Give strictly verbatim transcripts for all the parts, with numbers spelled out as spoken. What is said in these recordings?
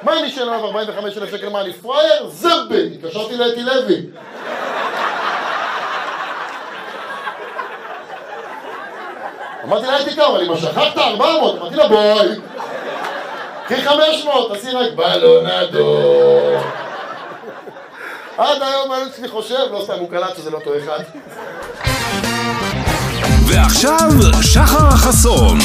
מה אני שלם ארבעים וחמישה אלף שקל? מה אני פרייר? זבל! התקשרתי לאתי לוי. אמרתי לה, הייתי כמה, אבל אם שכחת ארבע מאות, אמרתי לה, בואי. קחי חמש מאות, תעשי רק בלונדו. עד היום אני שלי חושב, לא סתם הוא קלט שזה לא אותו אחד. ועכשיו, שחר חסון.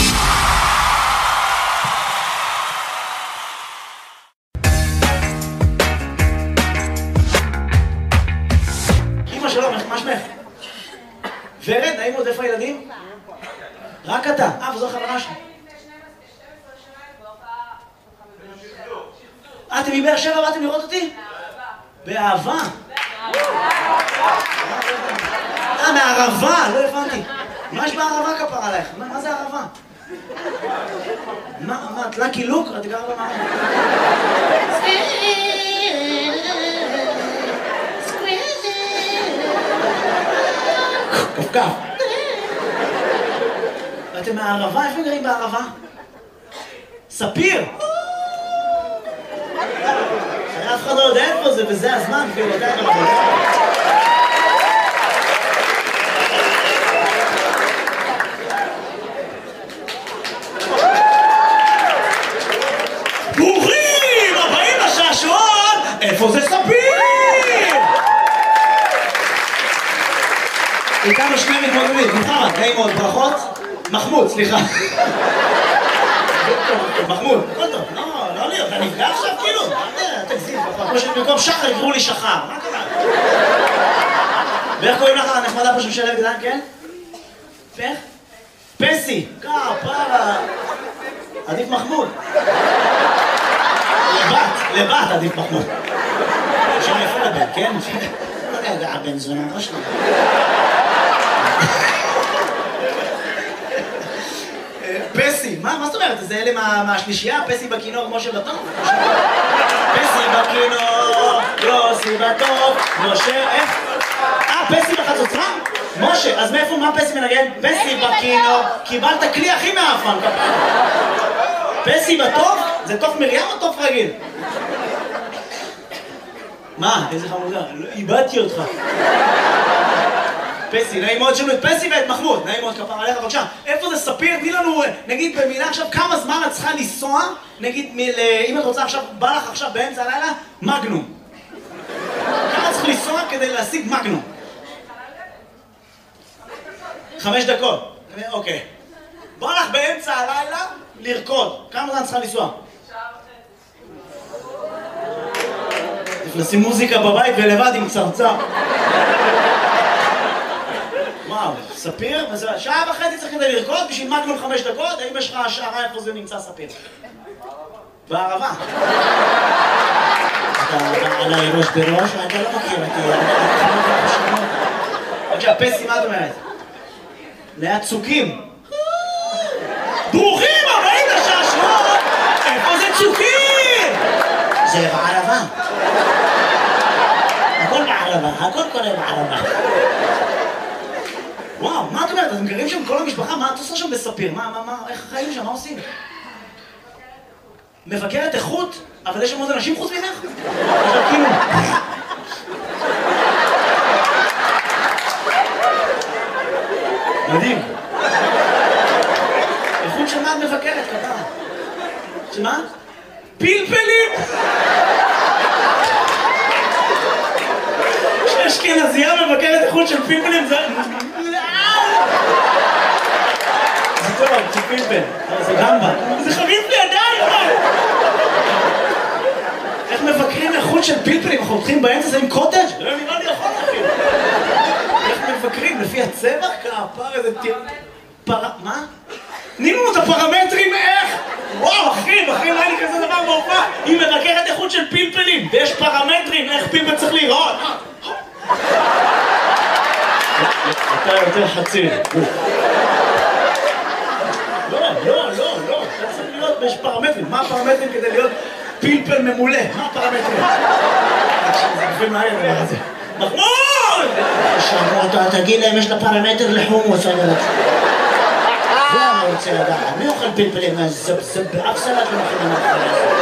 אמא שלום, מה שמך? ורד, נעים עוד איפה הילדים? רק אתה. אה, וזו החברה שלי. אה, אתם מבאר שבע באתם לראות אותי? באהבה. אה, מהערבה, לא הבנתי. מה יש בערבה כפר עלייך? מה זה ערבה? מה, מה, את לקי לוק? את גרה במערבה. קפקף. ואתם מהערבה? איפה גרים בערבה? ספיר! אף אחד לא יודע איפה זה, וזה הזמן, כאילו, אתה יודע. ברוכים הבאים לשעשועון! איפה זה ספיר? איתנו שני מתמודדים, מוחמד, נעים מאוד, ברכות. מחמוד, סליחה. מחמוד, הכל טוב, לא, לא לי, אתה נפגע עכשיו כאילו? תגזים, כמו שבמקום שחר יקראו לי שחר, מה קרה? ואיך קוראים לך הנחמדה פה שמשלב גדן, כן? איך? פסי, כפרה. עדיף מחמוד. לבת, לבת עדיף מחמוד. שם יפה לבן, כן? לא יודע, הבן זונה, לא שלנו. פסי, מה, מה זאת אומרת? זה אלה מהשלישייה? פסי בכינור, משה בטוב? פסי בכינור, יוסי בטוב, משה, איך? אה, פסי בחצוצרה? משה, אז מאיפה, מה פסי מנגן? פסי בכינור, קיבלת כלי הכי מאפן. פסי בטוב? זה תוף מרים או תוף רגיל? מה? איזה חמודה? איבדתי אותך. פסי, נעים מאוד שלו את פסי ואת מחמוד, נעים מאוד כפר עליך, בבקשה. איפה זה ספיר? תני לנו, נגיד במילה עכשיו, כמה זמן את צריכה לנסוע, נגיד, אם את רוצה עכשיו, בא לך עכשיו באמצע הלילה, מגנום. כמה צריך לנסוע כדי להשיג מגנום? חמש דקות. אוקיי. בא לך באמצע הלילה לרקוד. כמה זמן צריכה לנסוע? לשים מוזיקה בבית ולבד עם צרצר. וואו, ספיר? שעה וחצי צריך כדי לרקוד בשביל מגנום חמש דקות? האם יש לך השערה איפה זה נמצא ספיר? בערבה. אתה עליי ראש בראש, אתה לא מכיר אותי. בבקשה, פסי, מה את אומרת? ליד צוקים. ברוכים הבאים לשעשועון! איפה זה צוקים? זה בערבה. הכל בערבה, הכל קורה בערבה. וואו, מה את אומרת? אתם גרים שם כל המשפחה? מה את עושה שם בספיר? מה, מה, מה, איך חיים שם? מה עושים? מבקרת איכות? אבל יש שם עוד אנשים חוץ ממך? עכשיו כאילו... מדהים. איכות של מה את מבקרת, כתב? שמה? פלפלים! שאשכנזייה מבקרת איכות של פלפלים זה... זה טוב, זה פלפל, זה גמבה. זה חריף לי עדיין! איך מבקרים איכות של פלפלים? אנחנו הולכים באמצע זה עם קוטג'? לא נראה לי יכול אפילו. איך מבקרים? לפי הצבע? כפר איזה תיר... פר... מה? תני לנו את הפרמטרים איך? וואו, אחי, אחי, לא היה לי כזה דבר בהופעה. היא מבקרת איכות של פלפלים, ויש פרמטרים איך פלפל צריך לראות. אתה יותר חצי. לא, לא, לא, לא. אתה צריך להיות, יש פרמטרים. מה הפרמטרים כדי להיות פלפל ממולא? מה הפרמטרים? זה גופים מהר דבר הזה. מחמוד! שאמרו אותה, תגיד להם, יש לה פרמטר לחומוס, אני רוצה. זה אני רוצה לדעת. מי אוכל פלפלים? זבזב באף סלט לא אוכלים.